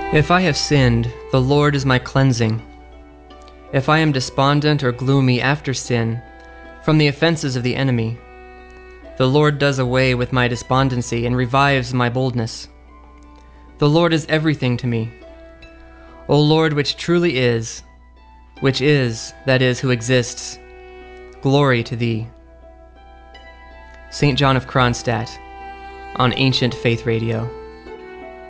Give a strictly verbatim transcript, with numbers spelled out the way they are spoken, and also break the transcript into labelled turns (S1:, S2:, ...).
S1: If I have sinned, the Lord is my cleansing. If I am despondent or gloomy after sin, from the offenses of the enemy, the Lord does away with my despondency and revives my boldness. The Lord is everything to me. O Lord, which truly is, which is, that is, who exists, glory to thee. Saint John of Kronstadt, on Ancient Faith Radio.